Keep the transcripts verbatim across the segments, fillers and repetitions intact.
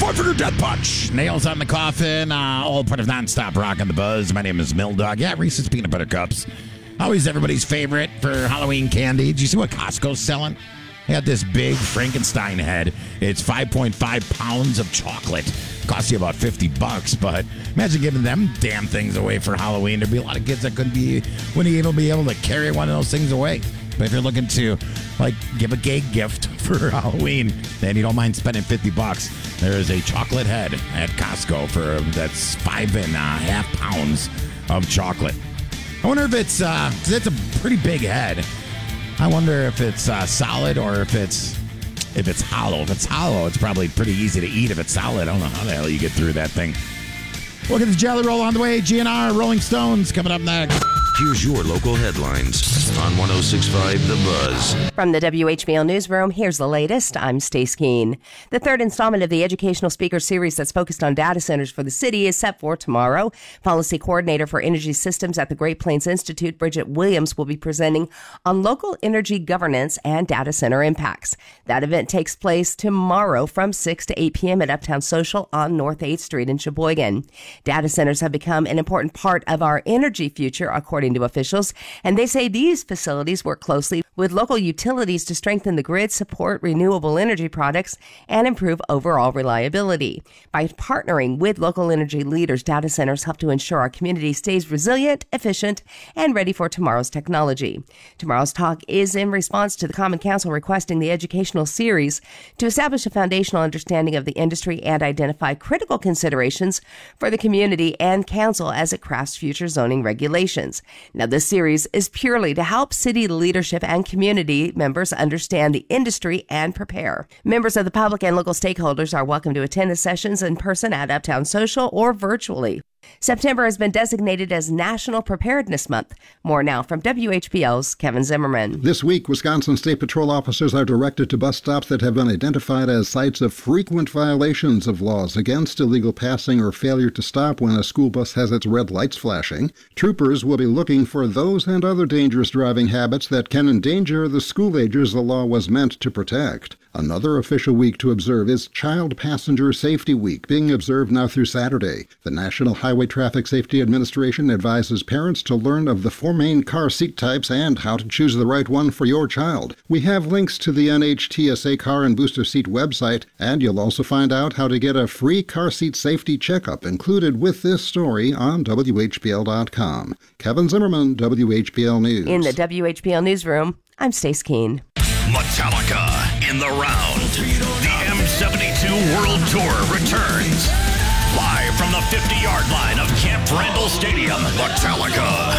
Time for the Death Punch. Nails on the coffin. Uh, all part of nonstop rock on the buzz. My name is Mildog. Yeah, Reese's Peanut Butter Cups. Always everybody's favorite for Halloween candy. Did you see what Costco's selling? They got this big Frankenstein head. It's five point five pounds of chocolate. Costs you about fifty bucks, but imagine giving them damn things away for Halloween. There'd be a lot of kids that couldn't be, wouldn't even be able to carry one of those things away. But if you're looking to, like, give a gay gift for Halloween, then you don't mind spending fifty bucks, there is a chocolate head at Costco for that's five and a half pounds of chocolate. I wonder if it's, uh, because it's a pretty big head. I wonder if it's uh, solid or if it's if it's hollow. If it's hollow, it's probably pretty easy to eat. If it's solid, I don't know how the hell you get through that thing. Look at the Jelly Roll on the way. G N R, Rolling Stones coming up next. Here's your local headlines on one oh six point five The Buzz. From the W H B L Newsroom, here's the latest. I'm Stace Keene. The third installment of the Educational Speaker Series that's focused on data centers for the city is set for tomorrow. Policy Coordinator for Energy Systems at the Great Plains Institute, Bridget Williams, will be presenting on local energy governance and data center impacts. That event takes place tomorrow from six to eight p.m. at Uptown Social on North eighth Street in Sheboygan. Data centers have become an important part of our energy future, according to officials, and they say these facilities work closely with local utilities to strengthen the grid, support renewable energy products, and improve overall reliability. By partnering with local energy leaders, data centers help to ensure our community stays resilient, efficient, and ready for tomorrow's technology. Tomorrow's talk is in response to the Common Council requesting the educational series to establish a foundational understanding of the industry and identify critical considerations for the community and council as it crafts future zoning regulations. Now, this series is purely to help city leadership and community members understand the industry and prepare. Members of the public and local stakeholders are welcome to attend the sessions in person at Uptown Social or virtually. September has been designated as National Preparedness Month. More now from W H B L's Kevin Zimmerman. This week, Wisconsin State Patrol officers are directed to bus stops that have been identified as sites of frequent violations of laws against illegal passing or failure to stop when a school bus has its red lights flashing. Troopers will be looking for those and other dangerous driving habits that can endanger the school-agers the law was meant to protect. Another official week to observe is Child Passenger Safety Week, being observed now through Saturday. The National Highway Traffic Safety Administration advises parents to learn of the four main car seat types and how to choose the right one for your child. We have links to the N H T S A Car and Booster Seat website, and you'll also find out how to get a free car seat safety checkup included with this story on W H B L dot com. Kevin Zimmerman, W H B L News. In the W H B L Newsroom, I'm Stace Keene. Metallica in the round. The M seventy-two World Tour returns. Live from the fifty-yard line of Camp Randall Stadium. Metallica.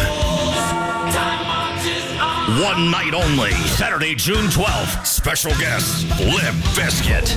One night only. Saturday, June twelfth. Special guests, Limp Bizkit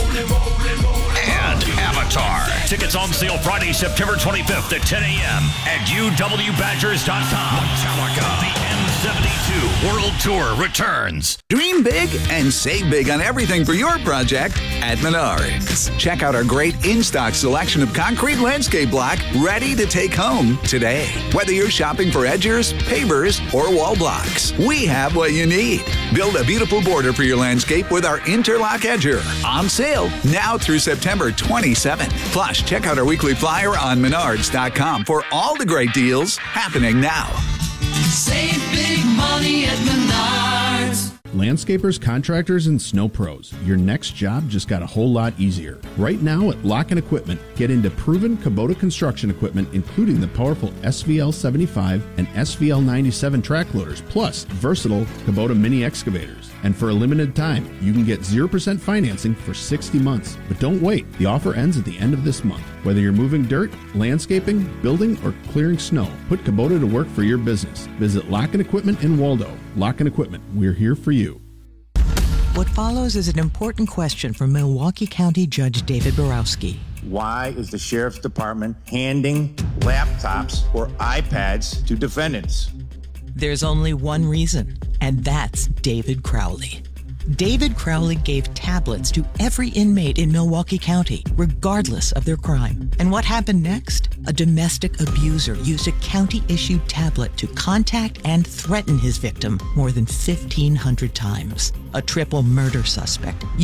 and Avatar. Tickets on sale Friday, September twenty-fifth at ten a.m. at U W Badgers dot com. Metallica. The M seventy-two World Tour returns. Dream big and save big on everything for your project at Menards. Check out our great in-stock selection of concrete landscape block ready to take home today. Whether you're shopping for edgers, pavers, or wall blocks, we have what you need. Build a beautiful border for your landscape with our Interlock Edger. On sale now through September twenty-seventh. Plus, check out our weekly flyer on Menards dot com for all the great deals happening now. Save big money at Menards. Landscapers, contractors, and snow pros, your next job just got a whole lot easier. Right now at Lock and Equipment, get into proven Kubota construction equipment, including the powerful S V L seventy-five and S V L ninety-seven track loaders, plus versatile Kubota mini excavators. And for a limited time, you can get zero percent financing for sixty months. But don't wait. The offer ends at the end of this month. Whether you're moving dirt, landscaping, building, or clearing snow, put Kubota to work for your business. Visit Lock and Equipment in Waldo. Lock and Equipment, we're here for you. What follows is an important question from Milwaukee County Judge David Borowski. Why is the Sheriff's Department handing laptops or iPads to defendants? There's only one reason, and that's David Crowley. David Crowley gave tablets to every inmate in Milwaukee County, regardless of their crime. And what happened next? A domestic abuser used a county-issued tablet to contact and threaten his victim more than fifteen hundred times. A triple murder suspect